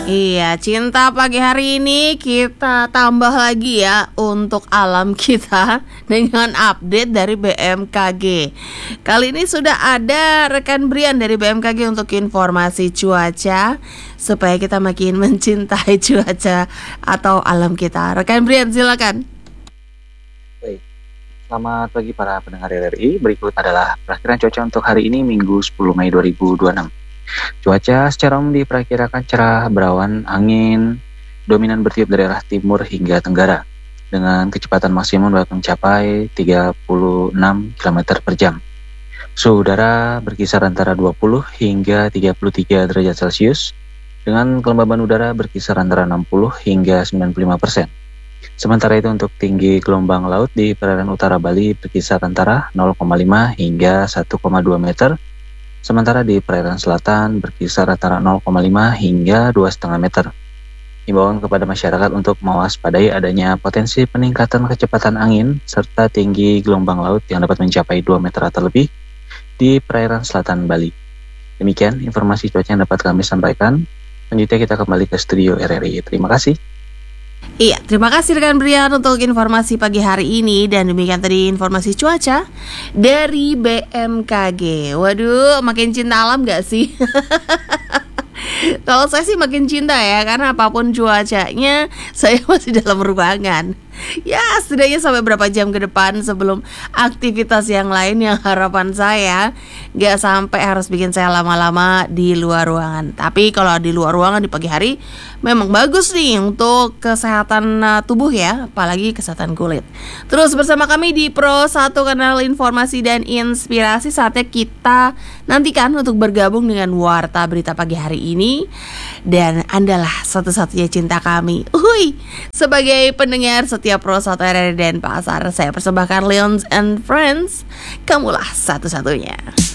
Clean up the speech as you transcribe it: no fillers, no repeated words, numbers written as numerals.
Iya, cinta pagi hari ini kita tambah lagi ya untuk alam kita dengan update dari BMKG. Kali ini sudah ada rekan Brian dari BMKG untuk informasi cuaca supaya kita makin mencintai cuaca atau alam kita. Rekan Brian, silakan. Baik, selamat pagi para pendengar RRI. Berikut adalah perakiraan cuaca untuk hari ini Minggu 10 Mei 2026. Cuaca secara umum diperkirakan cerah, berawan, angin dominan bertiup dari arah timur hingga tenggara dengan kecepatan maksimum dapat mencapai 36 km per jam. Suhu udara berkisar antara 20 hingga 33 derajat Celcius dengan kelembaban udara berkisar antara 60 hingga 95%. Sementara itu untuk tinggi gelombang laut di perairan utara Bali berkisar antara 0,5 hingga 1,2 meter. Sementara di perairan selatan berkisar antara 0,5 hingga 2,5 meter. Himbauan kepada masyarakat untuk mewaspadai adanya potensi peningkatan kecepatan angin serta tinggi gelombang laut yang dapat mencapai 2 meter atau lebih di perairan selatan Bali. Demikian informasi cuaca yang dapat kami sampaikan. Selanjutnya kita kembali ke studio RRI. Terima kasih. Iya, terima kasih rekan Brian untuk informasi pagi hari ini. Dan demikian tadi informasi cuaca dari BMKG. Waduh, makin cinta alam gak sih? Kalau saya sih makin cinta ya, karena apapun cuacanya saya masih dalam ruangan. Ya, setidaknya sampai berapa jam ke depan sebelum aktivitas yang lain yang harapan saya gak sampai harus bikin saya lama-lama di luar ruangan. Tapi kalau di luar ruangan di pagi hari memang bagus nih untuk kesehatan tubuh ya, apalagi kesehatan kulit. Terus bersama kami di Pro 1 Kanal Informasi dan Inspirasi, saatnya kita nantikan untuk bergabung dengan Warta Berita Pagi hari ini. Dan Andalah satu-satunya cinta kami. Sebagai pendengar setiap Pro 1 RRI Denpasar, saya persembahkan Leons and Friends, kamulah satu-satunya.